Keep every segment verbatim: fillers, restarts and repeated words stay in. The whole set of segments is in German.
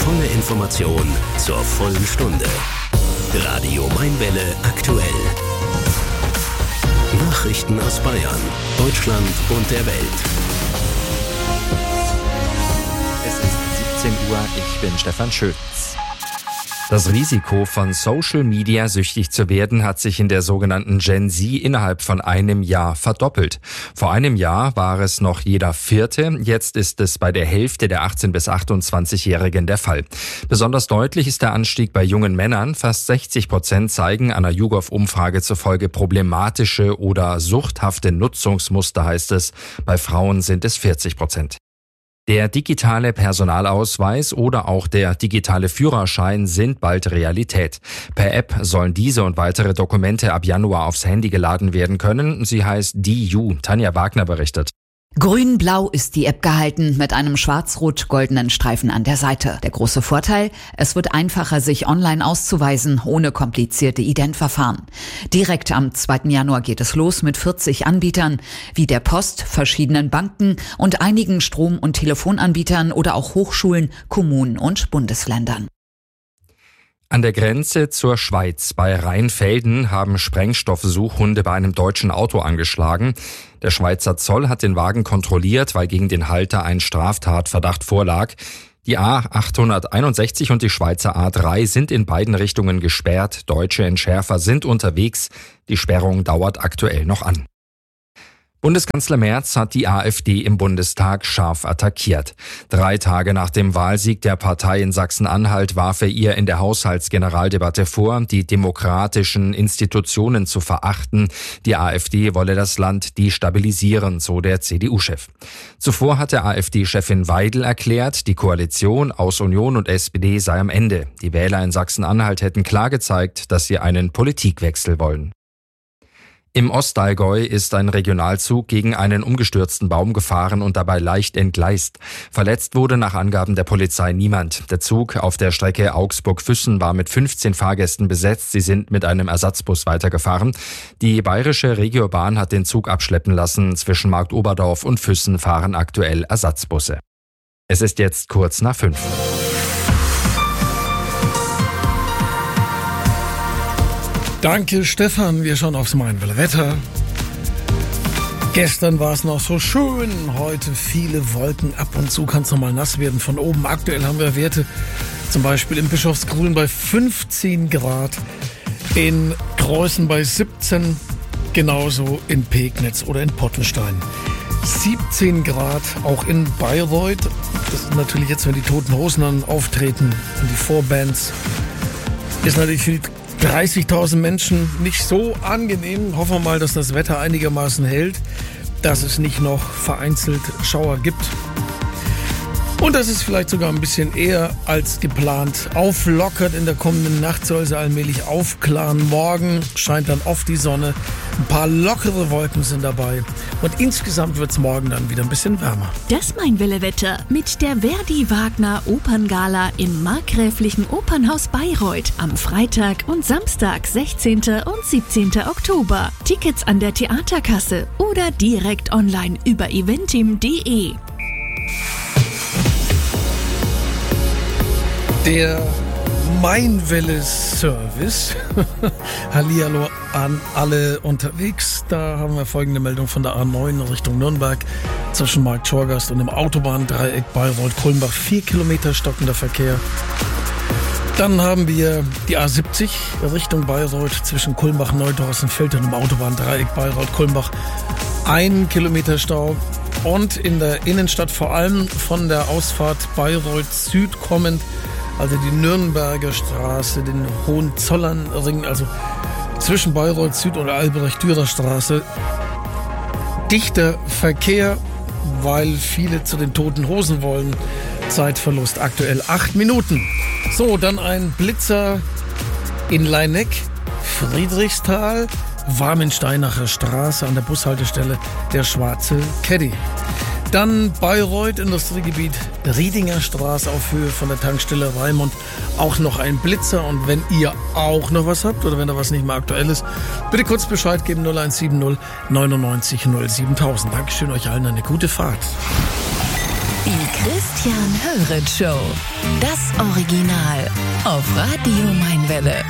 volle Information zur vollen Stunde. Radio Mainwelle aktuell. Nachrichten aus Bayern, Deutschland und der Welt. Es ist siebzehn Uhr, ich bin Stefan Schütz. Das Risiko, von Social Media süchtig zu werden, hat sich in der sogenannten Gen Z innerhalb von einem Jahr verdoppelt. Vor einem Jahr war es noch jeder Vierte, jetzt ist es bei der Hälfte der achtzehn- bis achtundzwanzigjährigen der Fall. Besonders deutlich ist der Anstieg bei jungen Männern. Fast sechzig Prozent zeigen einer YouGov-Umfrage zufolge problematische oder suchthafte Nutzungsmuster, heißt es. Bei Frauen sind es vierzig Prozent. Der digitale Personalausweis oder auch der digitale Führerschein sind bald Realität. Per App sollen diese und weitere Dokumente ab Januar aufs Handy geladen werden können. Sie heißt D U. Tanja Wagner berichtet. Grün-blau ist die App gehalten mit einem schwarz-rot-goldenen Streifen an der Seite. Der große Vorteil, es wird einfacher, sich online auszuweisen, ohne komplizierte Identverfahren. Direkt am zweiten Januar geht es los mit vierzig Anbietern, wie der Post, verschiedenen Banken und einigen Strom- und Telefonanbietern oder auch Hochschulen, Kommunen und Bundesländern. An der Grenze zur Schweiz bei Rheinfelden haben Sprengstoffsuchhunde bei einem deutschen Auto angeschlagen. Der Schweizer Zoll hat den Wagen kontrolliert, weil gegen den Halter ein Straftatverdacht vorlag. Die A achthunderteinundsechzig und die Schweizer A drei sind in beiden Richtungen gesperrt. Deutsche Entschärfer sind unterwegs. Die Sperrung dauert aktuell noch an. Bundeskanzler Merz hat die AfD im Bundestag scharf attackiert. Drei Tage nach dem Wahlsieg der Partei in Sachsen-Anhalt warf er ihr in der Haushaltsgeneraldebatte vor, die demokratischen Institutionen zu verachten. Die AfD wolle das Land destabilisieren, so der C D U-Chef. Zuvor hatte AfD-Chefin Weidel erklärt, die Koalition aus Union und S P D sei am Ende. Die Wähler in Sachsen-Anhalt hätten klar gezeigt, dass sie einen Politikwechsel wollen. Im Ostallgäu ist ein Regionalzug gegen einen umgestürzten Baum gefahren und dabei leicht entgleist. Verletzt wurde nach Angaben der Polizei niemand. Der Zug auf der Strecke Augsburg-Füssen war mit fünfzehn Fahrgästen besetzt. Sie sind mit einem Ersatzbus weitergefahren. Die bayerische Regiobahn hat den Zug abschleppen lassen. Zwischen Marktoberdorf und Füssen fahren aktuell Ersatzbusse. Es ist jetzt kurz nach fünf. Danke, Stefan. Wir schauen aufs Mainwelle Wetter. Gestern war es noch so schön, heute viele Wolken. Ab und zu kann es noch mal nass werden von oben. Aktuell haben wir Werte, zum Beispiel im Bischofsgrün bei fünfzehn Grad, in Greußen bei siebzehn, genauso in Pegnitz oder in Pottenstein. siebzehn Grad, auch in Bayreuth. Das ist natürlich jetzt, wenn die Toten Hosen dann auftreten und die Vorbands, ist natürlich für die dreißigtausend Menschen nicht so angenehm. Hoffen wir mal, dass das Wetter einigermaßen hält, dass es nicht noch vereinzelt Schauer gibt. Und dass es vielleicht sogar ein bisschen eher als geplant auflockert. In der kommenden Nacht soll es allmählich aufklaren. Morgen scheint dann oft die Sonne. Ein paar lockere Wolken sind dabei. Und insgesamt wird es morgen dann wieder ein bisschen wärmer. Das Mainwelle-Wetter mit der Verdi Wagner Operngala im Markgräflichen Opernhaus Bayreuth am Freitag und Samstag, sechzehnten und siebzehnten Oktober. Tickets an der Theaterkasse oder direkt online über eventim punkt de. Der Mainwelle-Service. Hallihallo an alle unterwegs. Da haben wir folgende Meldung von der A neun Richtung Nürnberg zwischen Markt Schorgast und dem Autobahndreieck Bayreuth-Kulmbach. Vier Kilometer stockender Verkehr. Dann haben wir die A siebzig Richtung Bayreuth zwischen Kulmbach-Neudorf-Feld und dem Autobahndreieck Bayreuth-Kulmbach. Ein Kilometer Stau. Und in der Innenstadt vor allem von der Ausfahrt Bayreuth Süd kommend, also die Nürnberger Straße, den Hohenzollernring, also zwischen Bayreuth Süd und Albrecht-Dürer Straße. Dichter Verkehr, weil viele zu den Toten Hosen wollen. Zeitverlust aktuell acht Minuten. So, dann ein Blitzer in Leineck, Friedrichsthal, Warmensteinacher Straße an der Bushaltestelle der Schwarze Caddy. Dann Bayreuth, Industriegebiet Riedinger Straße auf Höhe von der Tankstelle Raimund. Auch noch ein Blitzer. Und wenn ihr auch noch was habt oder wenn da was nicht mehr aktuell ist, bitte kurz Bescheid geben. null eins sieben null neunundneunzig null siebentausend. Dankeschön euch allen, eine gute Fahrt. Die Christian Höret Show. Das Original auf Radio Mainwelle.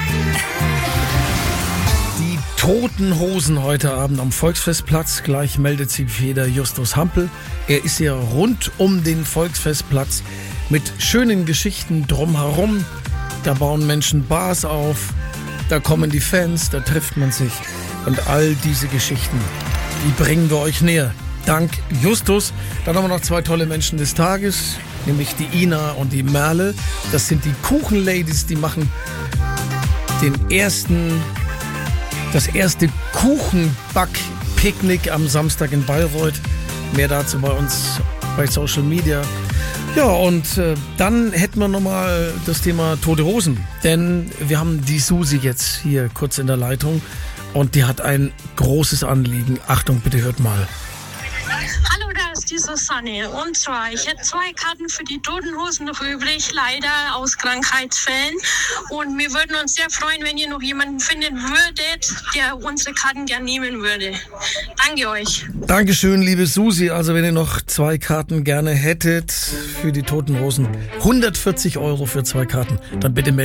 Die Toten Hosen heute Abend am Volksfestplatz. Gleich meldet sich wieder Justus Hampel. Er ist ja rund um den Volksfestplatz mit schönen Geschichten drumherum. Da bauen Menschen Bars auf, da kommen die Fans, da trifft man sich. Und all diese Geschichten, die bringen wir euch näher. Dank Justus. Dann haben wir noch zwei tolle Menschen des Tages, nämlich die Ina und die Merle. Das sind die Kuchenladies, die machen den ersten, das erste Kuchenback-Picknick am Samstag in Bayreuth. Mehr dazu bei uns bei Social Media. Ja, und äh, dann hätten wir nochmal das Thema Tote Hosen. Denn wir haben die Susi jetzt hier kurz in der Leitung und die hat ein großes Anliegen. Achtung, bitte hört mal. Hallo, da ist die Susanne. Und zwar, ich hätte zwei Karten für die Toten Hosen noch übrig, leider aus Krankheitsfällen. Und wir würden uns sehr freuen, wenn ihr noch jemanden finden würdet, der unsere Karten gern nehmen würde. Danke euch. Dankeschön, liebe Susi. Also wenn ihr noch zwei Karten gerne hättet für die Toten Hosen, hundertvierzig Euro für zwei Karten, dann bitte meldet